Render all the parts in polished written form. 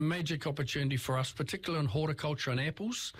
magic opportunity for us, particularly in horticulture and apples,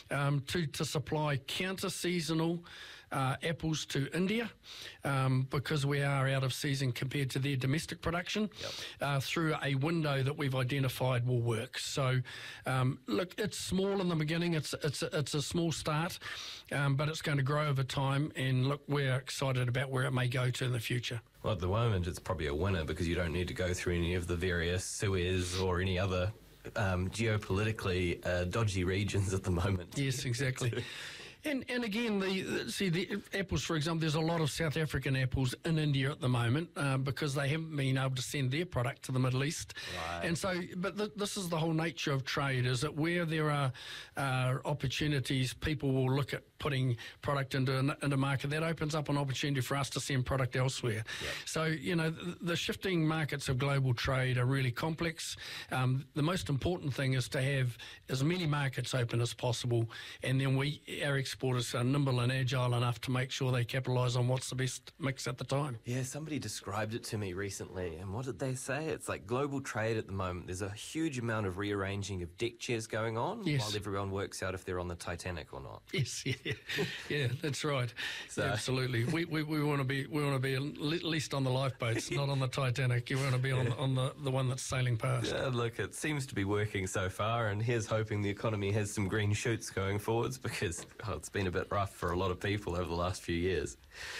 to supply counter-seasonal apples to India, because we are out of season compared to their domestic production, through a window that we've identified will work. So, look, it's small in the beginning. It's a small start, but it's going to grow over time. And look, we're excited about where it may go to in the future. Well, at the moment, it's probably a winner because you don't need to go through any of the various Suez or any other geopolitically dodgy regions at the moment. Yes, exactly. And again, the apples, for example, there's a lot of South African apples in India at the moment because they haven't been able to send their product to the Middle East. Right. And so, but this is the whole nature of trade, is that where there are opportunities, people will look at putting product into market. That opens up an opportunity for us to send product elsewhere. Yep. So, you know, the shifting markets of global trade are really complex. The most important thing is to have as many markets open as possible, and then our exporters are nimble and agile enough to make sure they capitalise on what's the best mix at the time. Yeah, somebody described it to me recently, and what did they say? It's like global trade at the moment. There's a huge amount of rearranging of deck chairs going on while everyone works out if they're on the Titanic or not. Yes, yeah, that's right. So, absolutely. We want to be at least on the lifeboats, not on the Titanic. You want to be on the one that's sailing past. Yeah, look, it seems to be working so far, and here's hoping the economy has some green shoots going forwards, because it's been a bit rough for a lot of people over the last few years.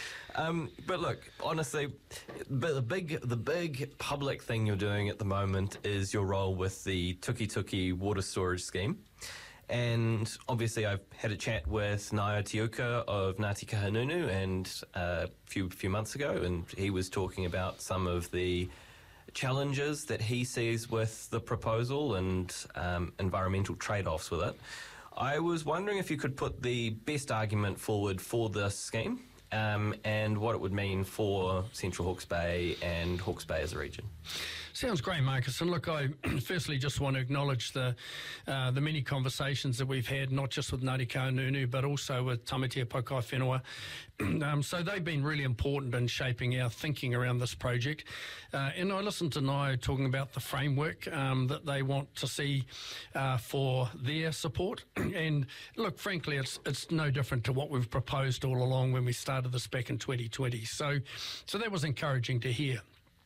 But look, honestly, the big public thing you're doing at the moment is your role with the Tukituki water storage scheme. And obviously I've had a chat with Ngaio Tiuka of Ngāti Kahungunu and a few months ago, and he was talking about some of the challenges that he sees with the proposal and environmental trade-offs with it. I was wondering if you could put the best argument forward for this scheme and what it would mean for Central Hawke's Bay and Hawke's Bay as a region. Sounds great, Marcus. And look, I firstly just want to acknowledge the many conversations that we've had, not just with Ngāti Kahungunu, but also with Tamatea Paukai Whenua. So they've been really important in shaping our thinking around this project. And I listened to Ngaio talking about the framework that they want to see for their support. And look, frankly, it's no different to what we've proposed all along when we started this back in 2020. So that was encouraging to hear.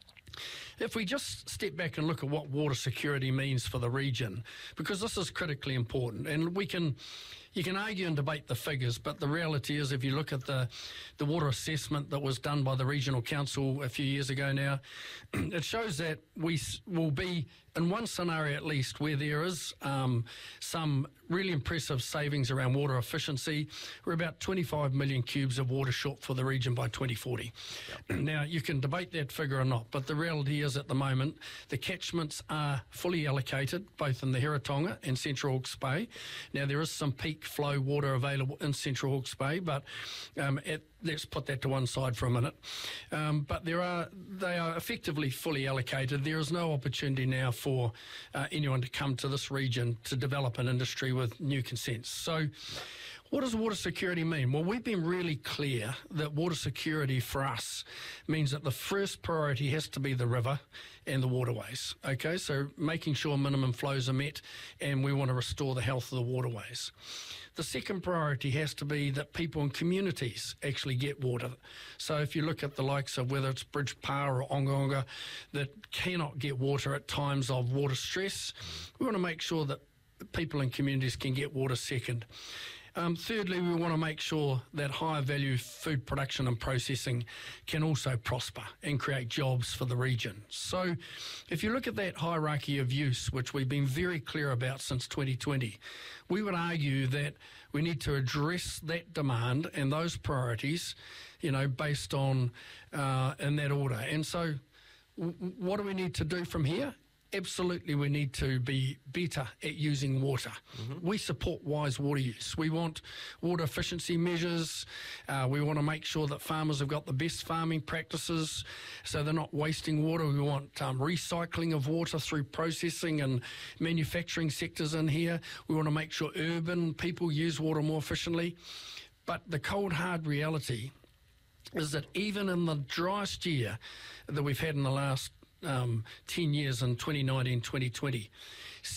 If we just step back and look at what water security means for the region, because this is critically important, and you can argue and debate the figures, but the reality is, if you look at the water assessment that was done by the Regional Council a few years ago now, it shows that we will be, in one scenario at least, where there is some really impressive savings around water efficiency. We're about 25 million cubes of water short for the region by 2040. Yep. Now, you can debate that figure or not, but the reality is at the moment, the catchments are fully allocated, both in the Hiratonga and Central Hawke's Bay. Now, there is some peak flow water available in Central Hawke's Bay, but let's put that to one side for a minute. But they are effectively fully allocated. There is no opportunity now for anyone to come to this region to develop an industry with new consents. So what does water security mean? Well, we've been really clear that water security for us means that the first priority has to be the river and the waterways. Okay, so making sure minimum flows are met, and we want to restore the health of the waterways. The second priority has to be that people and communities actually get water. So if you look at the likes of whether it's Bridgepa or Ongonga that cannot get water at times of water stress, we want to make sure that people and communities can get water second. Thirdly, we want to make sure that higher value food production and processing can also prosper and create jobs for the region. So if you look at that hierarchy of use, which we've been very clear about since 2020, we would argue that we need to address that demand and those priorities, based on in that order. And so what do we need to do from here? Absolutely, we need to be better at using water. Mm-hmm. We support wise water use. We want water efficiency measures. We want to make sure that farmers have got the best farming practices so they're not wasting water. We want recycling of water through processing and manufacturing sectors in here. We want to make sure urban people use water more efficiently. But the cold, hard reality is that even in the driest year that we've had in the last 10 years in 2019, 2020.